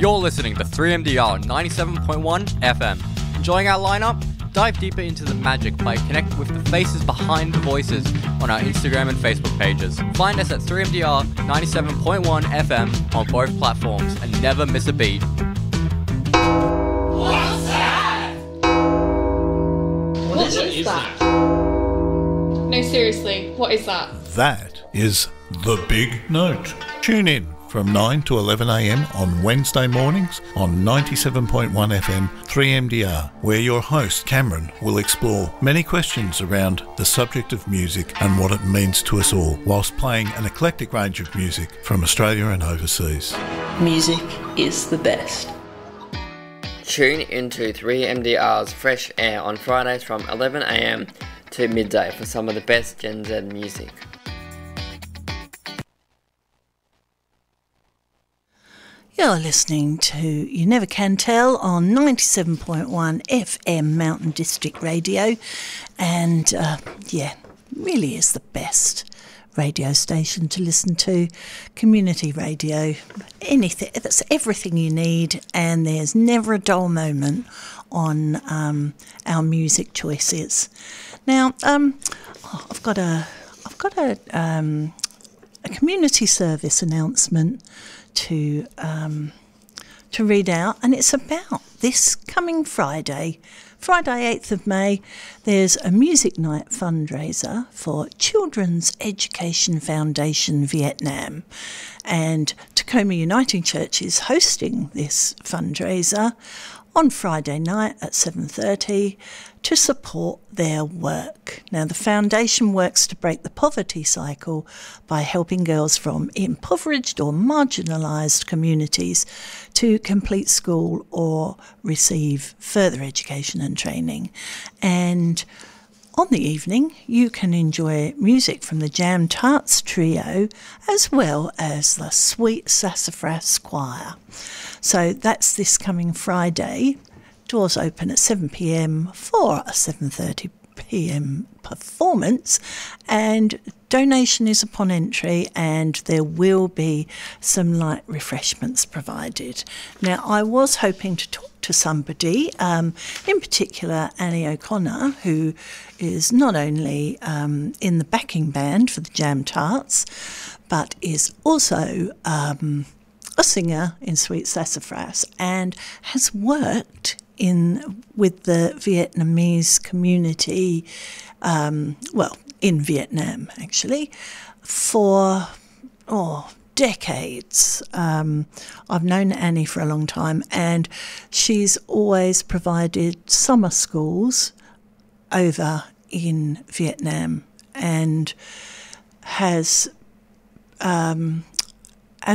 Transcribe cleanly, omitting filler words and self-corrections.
You're listening to 3MDR 97.1 FM. Enjoying our lineup? Dive deeper into the magic by connecting with the faces behind the voices on our Instagram and Facebook pages. Find us at 3MDR 97.1 FM on both platforms and never miss a beat. What's that? What is that? No, seriously, what is that? That is The Big Note. Tune in from 9 to 11 a.m. on Wednesday mornings on 97.1 FM 3MDR, where your host Cameron will explore many questions around the subject of music and what it means to us all, whilst playing an eclectic range of music from Australia and overseas. Music is the best. Tune into 3MDR's Fresh Air on Fridays from 11 a.m. to midday for some of the best Gen Z music. You're listening to You Never Can Tell on 97.1 FM Mountain District Radio, and really is the best radio station to listen to. Community radio, anything, that's everything you need, and there's never a dull moment on our music choices. Now, I've got a community service announcement to read out, and it's about this coming Friday 8th of May. There's a music night fundraiser for Children's Education Foundation Vietnam, and Tacoma Uniting Church is hosting this fundraiser on Friday night at 7:30 to support their work. Now, the foundation works to break the poverty cycle by helping girls from impoverished or marginalised communities to complete school or receive further education and training. And on the evening, you can enjoy music from the Jam Tarts Trio as well as the Sweet Sassafras Choir. So that's this coming Friday. Doors open at 7 p.m. for a 7:30 p.m. performance, and donation is upon entry, and there will be some light refreshments provided. Now, I was hoping to talk to somebody, in particular Annie O'Connor, who is not only in the backing band for the Jam Tarts, but is also a singer in Sweet Sassafras and has worked with the Vietnamese community, in Vietnam actually, for decades. I've known Annie for a long time, and she's always provided summer schools over in Vietnam, and has